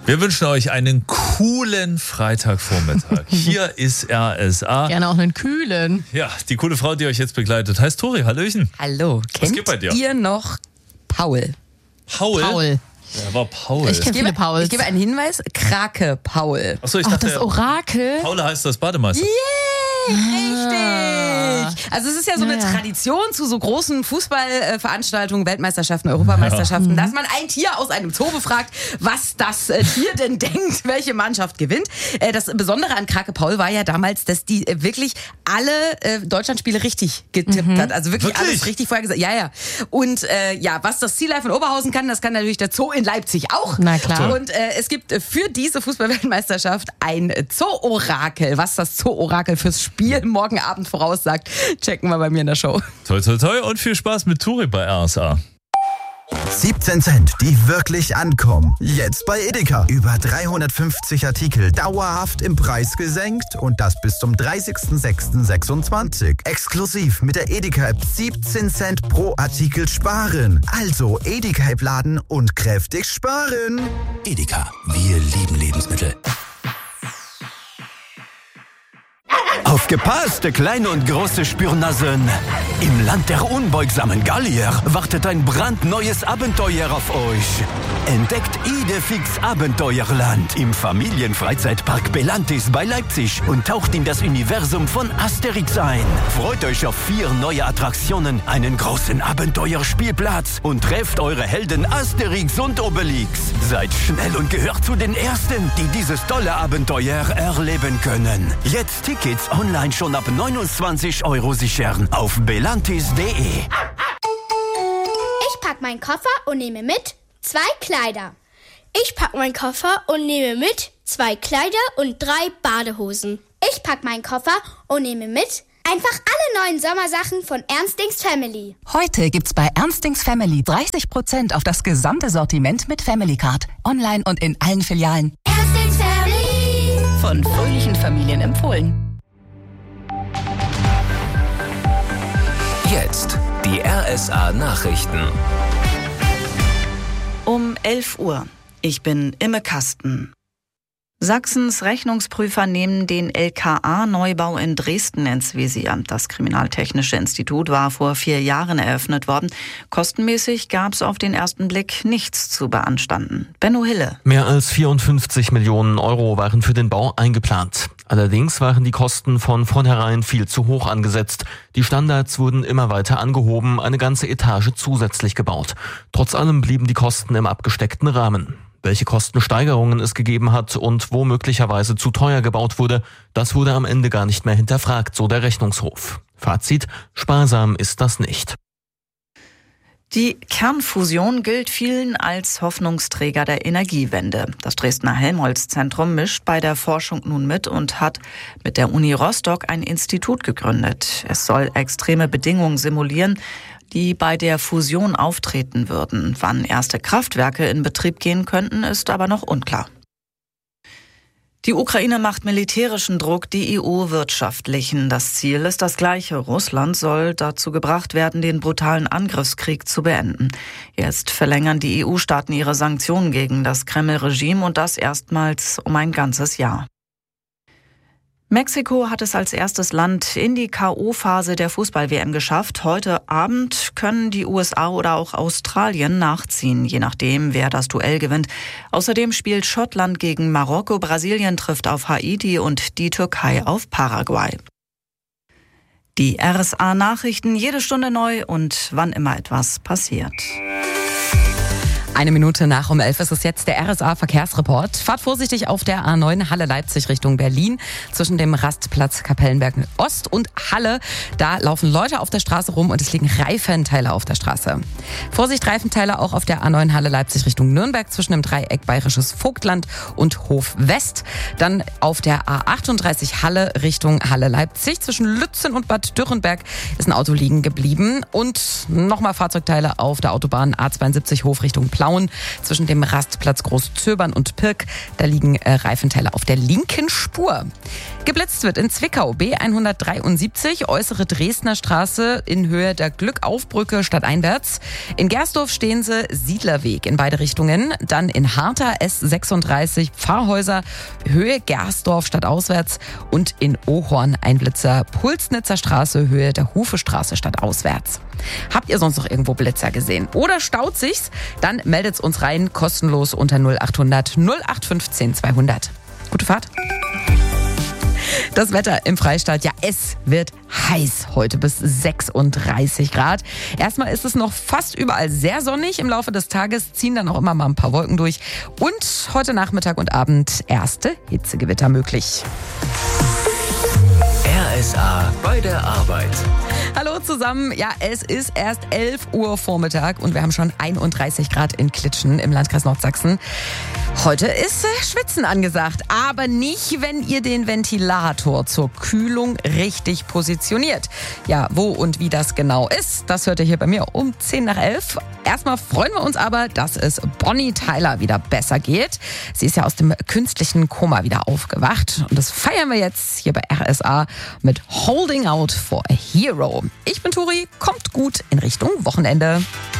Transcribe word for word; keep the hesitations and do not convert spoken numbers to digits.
Wir wünschen euch einen coolen Freitagvormittag. Hier ist R S A. Gerne auch einen kühlen. Ja, die coole Frau, die euch jetzt begleitet, heißt Tori. Hallöchen. Hallo. Was Kennt geht bei dir? ihr noch Paul? Paul? Paul. Wer war Paul? Ich kenn viele Pauls. Ich gebe einen Hinweis. Krake Paul. Achso, ich Ach, dachte, das Orakel. Paul heißt das Bademeister. Yeah, richtig. Also es ist ja so eine Ja, ja. Tradition zu so großen Fußballveranstaltungen, Weltmeisterschaften, Europameisterschaften, dass man ein Tier aus einem Zoo befragt, was das äh, Tier denn denkt, welche Mannschaft gewinnt. Äh, das Besondere an Krake Paul war ja damals, dass die äh, wirklich alle äh, Deutschlandspiele richtig getippt Mhm. hat. Also wirklich, Wirklich? alles richtig vorher gesagt. Ja, ja. Und äh, ja, was das Sea Life in Oberhausen kann, das kann natürlich der Zoo in Leipzig auch. Na klar. Und äh, es gibt äh, für diese Fußball-Weltmeisterschaft ein Zoo-Orakel. Was das Zoo-Orakel fürs Spiel morgen Abend voraussagt, checken wir bei mir in der Show. Toi, toi, toi und viel Spaß mit Tori bei R S A. siebzehn Cent, die wirklich ankommen. Jetzt bei Edeka. Über dreihundertfünfzig Artikel dauerhaft im Preis gesenkt und das bis zum dreißigsten sechsten sechsundzwanzig. Exklusiv mit der Edeka-App siebzehn Cent pro Artikel sparen. Also Edeka-App laden und kräftig sparen. Edeka, wir lieben Lebensmittel. Aufgepasst, kleine und große Spürnasen! Im Land der unbeugsamen Gallier wartet ein brandneues Abenteuer auf euch. Entdeckt Idefix Abenteuerland im Familienfreizeitpark Belantis bei Leipzig und taucht in das Universum von Asterix ein. Freut euch auf vier neue Attraktionen, einen großen Abenteuerspielplatz und trefft eure Helden Asterix und Obelix. Seid schnell und gehört zu den Ersten, die dieses tolle Abenteuer erleben können. Jetzt Tickets online schon ab neunundzwanzig Euro sichern auf belantis punkt de. Ich pack meinen Koffer und nehme mit zwei Kleider. Ich pack meinen Koffer und nehme mit zwei Kleider und drei Badehosen. Ich pack meinen Koffer und nehme mit einfach alle neuen Sommersachen von Ernstings Family. Heute gibt's bei Ernstings Family dreißig Prozent auf das gesamte Sortiment mit Family Card. Online und in allen Filialen. Ernstings Family. Von fröhlichen Familien empfohlen. Jetzt die R S A Nachrichten. Um elf Uhr. Ich bin Imme Kasten. Sachsens Rechnungsprüfer nehmen den L K A-Neubau in Dresden ins Visier. Das Kriminaltechnische Institut war vor vier Jahren eröffnet worden. Kostenmäßig gab es auf den ersten Blick nichts zu beanstanden. Benno Hille. Mehr als vierundfünfzig Millionen Euro waren für den Bau eingeplant. Allerdings waren die Kosten von vornherein viel zu hoch angesetzt. Die Standards wurden immer weiter angehoben, eine ganze Etage zusätzlich gebaut. Trotz allem blieben die Kosten im abgesteckten Rahmen. Welche Kostensteigerungen es gegeben hat und wo möglicherweise zu teuer gebaut wurde, das wurde am Ende gar nicht mehr hinterfragt, so der Rechnungshof. Fazit: sparsam ist das nicht. Die Kernfusion gilt vielen als Hoffnungsträger der Energiewende. Das Dresdner Helmholtz-Zentrum mischt bei der Forschung nun mit und hat mit der Uni Rostock ein Institut gegründet. Es soll extreme Bedingungen simulieren, die bei der Fusion auftreten würden. Wann erste Kraftwerke in Betrieb gehen könnten, ist aber noch unklar. Die Ukraine macht militärischen Druck, die E U wirtschaftlichen. Das Ziel ist das gleiche. Russland soll dazu gebracht werden, den brutalen Angriffskrieg zu beenden. Jetzt verlängern die E U-Staaten ihre Sanktionen gegen das Kreml-Regime und das erstmals um ein ganzes Jahr. Mexiko hat es als erstes Land in die K O-Phase der Fußball-W M geschafft. Heute Abend können die U S A oder auch Australien nachziehen, je nachdem, wer das Duell gewinnt. Außerdem spielt Schottland gegen Marokko, Brasilien trifft auf Haiti und die Türkei auf Paraguay. Die R S A-Nachrichten jede Stunde neu und wann immer etwas passiert. Eine Minute nach um elf ist es jetzt der R S A-Verkehrsreport. Fahrt vorsichtig auf der A neun Halle Leipzig Richtung Berlin. Zwischen dem Rastplatz Kapellenberg Ost und Halle. Da laufen Leute auf der Straße rum und es liegen Reifenteile auf der Straße. Vorsicht, Reifenteile auch auf der A neun Halle Leipzig Richtung Nürnberg zwischen dem Dreieck Bayerisches Vogtland und Hof West. Dann auf der A achtunddreißig Halle Richtung Halle Leipzig. Zwischen Lützen und Bad Dürrenberg ist ein Auto liegen geblieben. Und nochmal Fahrzeugteile auf der Autobahn A zweiundsiebzig Hof Richtung Plauen. Stauen zwischen dem Rastplatz Großzöbern und Pirk. Da liegen äh, Reifenteile auf der linken Spur. Geblitzt wird in Zwickau B hundertdreiundsiebzig, äußere Dresdner Straße in Höhe der Glückaufbrücke stadteinwärts. In Gersdorf stehen sie Siedlerweg in beide Richtungen. Dann in Harter S sechsunddreißig Pfarrhäuser, Höhe Gersdorf stadtauswärts. Und in Ohorn ein Blitzer, Pulsnitzer Straße, Höhe der Hufestraße stadtauswärts. Habt ihr sonst noch irgendwo Blitzer gesehen? Oder staut sich's? Dann meldet's uns rein, kostenlos unter null achthundert null acht fünfzehn zweihundert. Gute Fahrt. Das Wetter im Freistaat, ja, es wird heiß heute bis sechsunddreißig Grad. Erstmal ist es noch fast überall sehr sonnig. Im Laufe des Tages ziehen dann auch immer mal ein paar Wolken durch. Und heute Nachmittag und Abend erste Hitzegewitter möglich. R S A bei der Arbeit. Hallo zusammen. Ja, es ist erst elf Uhr Vormittag und wir haben schon einunddreißig Grad in Klitschen im Landkreis Nordsachsen. Heute ist äh, Schwitzen angesagt, aber nicht, wenn ihr den Ventilator zur Kühlung richtig positioniert. Ja, wo und wie das genau ist, das hört ihr hier bei mir um zehn nach elf. Erstmal freuen wir uns aber, dass es Bonnie Tyler wieder besser geht. Sie ist ja aus dem künstlichen Koma wieder aufgewacht und das feiern wir jetzt hier bei R S A mit Holding Out for a Hero. Ich bin Turi, kommt gut in Richtung Wochenende.